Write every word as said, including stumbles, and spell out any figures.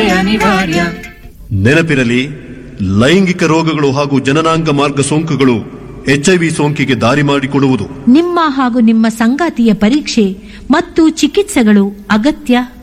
ಪರೀಕ್ಷೆ ಅನಿವಾರ್ಯ. ನೆನಪಿರಲಿ, ಲೈಂಗಿಕ ರೋಗಗಳು ಹಾಗೂ ಜನನಾಂಗ ಮಾರ್ಗ ಸೋಂಕುಗಳು ಎಚ್ಐವಿ ಸೋಂಕಿಗೆ ದಾರಿ ಮಾಡಿಕೊಡುವುದು. ನಿಮ್ಮ ಹಾಗೂ ನಿಮ್ಮ ಸಂಗಾತಿಯ ಪರೀಕ್ಷೆ ಮತ್ತು ಚಿಕಿತ್ಸೆಗಳು ಅಗತ್ಯ.